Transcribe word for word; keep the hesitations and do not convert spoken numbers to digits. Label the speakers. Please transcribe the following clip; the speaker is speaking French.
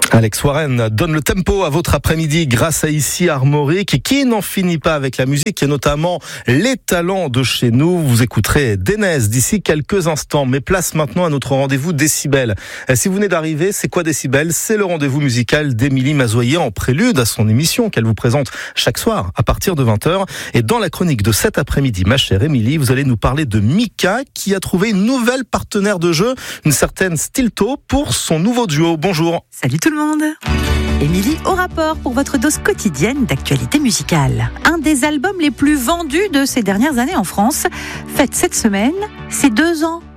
Speaker 1: Alex Warren donne le tempo à votre après-midi grâce à Ici Armorique, qui n'en finit pas avec la musique et notamment les talents de chez nous. Vous écouterez Dénès d'ici quelques instants, mais place maintenant à notre rendez-vous Décibel. Si vous venez d'arriver, c'est quoi Décibel ? C'est le rendez-vous musical d'Émilie Mazoyer en prélude à son émission qu'elle vous présente chaque soir à partir de vingt heures. Et dans la chronique de cet après-midi, ma chère Émilie, vous allez nous parler de Mika qui a trouvé une nouvelle partenaire de jeu, une certaine Stilto, pour son nouveau duo. Bonjour.
Speaker 2: Salut tout le monde. Émilie au rapport pour votre dose quotidienne d'actualité musicale. Un des albums les plus vendus de ces dernières années en France fête cette semaine ses deux ans.